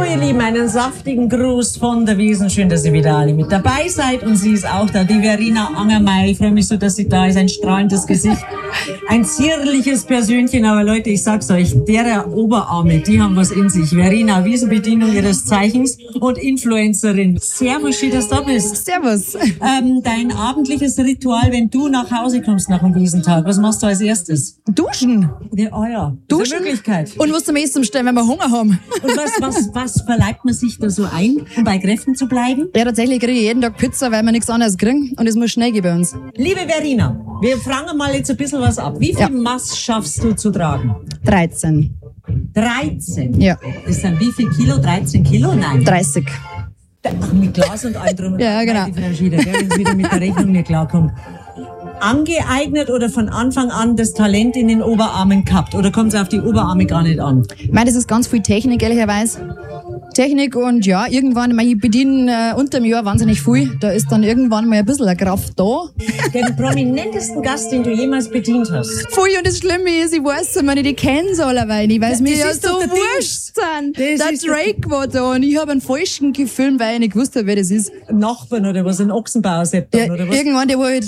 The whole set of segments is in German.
ihr Lieben, einen saftigen Gruß von der Wiesn. Schön, dass ihr wieder alle mit dabei seid. Und sie ist auch da, die Verena Angermeier. Ich freue mich so, dass sie da ist. Ein strahlendes Gesicht, ein zierliches Persönchen. Aber Leute, ich sag's euch, deren Oberarme, die haben was in sich. Verena, Wiesenbedienung ihres Zeichens und Influencerin. Servus, schön, dass du da bist. Servus. Dein abendliches Ritual, wenn du nach Hause kommst nach dem Wiesentag, was machst du als erstes? Duschen. Ja, oh ja, Duschen. Das ist eine Möglichkeit. Und was zum Essen stellen, wenn wir Hunger haben. Und was verleibt man sich da so ein, um bei Kräften zu bleiben? Ja, tatsächlich kriege ich jeden Tag Pizza, weil wir nichts anderes kriegen. Und es muss schnell gehen bei uns. Liebe Verena, wir fragen mal jetzt ein bisschen was ab. Wie viel Mass schaffst du zu tragen? 13. 13? Ja. Das sind wie viel Kilo? 13 Kilo? Nein. 30. Ach, mit Glas und allem drum. Ja, genau. Die Frau Schieder, gell, wenn sie wieder mit der Rechnung nicht klarkommt. Angeeignet oder von Anfang an das Talent in den Oberarmen gehabt? Oder kommt es auf die Oberarme gar nicht an? Ich meine, das ist ganz viel Technik, ehrlicherweise. Technik und ja, irgendwann, ich bediene unter dem Jahr wahnsinnig viel. Da ist dann irgendwann mal ein bisschen eine Kraft da. Den prominentesten Gast, den du jemals bedient hast? Voll, und das Schlimme ist, ich weiß es nicht, ich kenne es alle, weil mir ja so wurscht sind. Der Drake war da und ich habe einen Falschen gefilmt, weil ich nicht gewusst habe, wer das ist. Nachbarn oder was, ein Ochsenbauer-Sepp ja, oder was? Irgendwann, der halt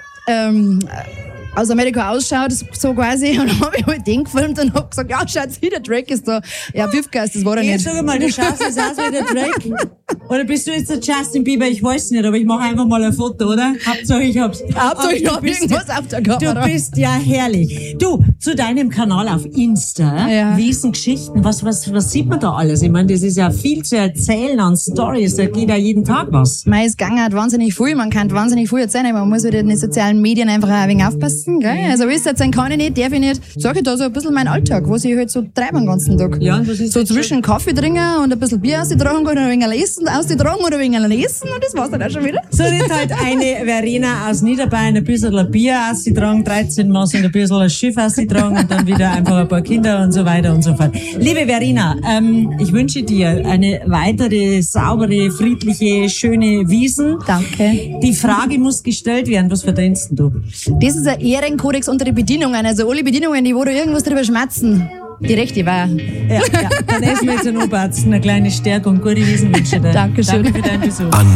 aus Amerika ausschaut, so quasi, und dann habe ich halt den gefilmt und hab gesagt, ja, schaut sie, der Drake ist da. Ja, Pfiffgeist, das war er nicht. Sag mal, du schaust jetzt aus wie der Drake. Oder bist du jetzt der Justin Bieber? Ich weiß nicht, aber ich mache einfach mal ein Foto, oder? Hauptsache ich hab's. Hauptsache ich hab irgendwas auf der Kamera. Du bist ja herrlich. Du, zu deinem Kanal auf Insta, Wiesengeschichten, was sieht man da alles? Ich meine, das ist ja viel zu erzählen an Stories, da geht ja jeden Tag was. Es ging halt wahnsinnig viel, man kann wahnsinnig viel erzählen, man muss halt in den sozialen Medien einfach ein wenig aufpassen, gell? Also wie es jetzt sein kann ich nicht, darf ich nicht. Sag ich da so ein bisschen meinen Alltag, was ich halt so treibe den ganzen Tag. Ja, und was ist so zwischen schon? Kaffee trinken und ein bisschen Bier ausgetragen und ein wenig lesen, ausgetragen oder ein wenig lesen und das war's dann auch schon wieder. So redet halt eine Verena aus Niederbayern ein bisschen ein Bier ausgetragen, 13 Maß und ein bisschen ein Schiff ausgetragen und dann wieder einfach ein paar Kinder und so weiter und so fort. Liebe Verena, ich wünsche dir eine weitere saubere, friedliche, schöne Wiesn. Danke. Die Frage muss gestellt werden, was verdienst du? Das ist ein Ehrenkodex unter den Bedienungen. Also alle Bedienungen, die wo da irgendwas drüber schmatzen, die rechte war. Ja, dann essen wir jetzt einen Oberarzt, eine kleine Stärkung. Gute Wiesenwünsche dir. Dankeschön. Danke für deinen Besuch.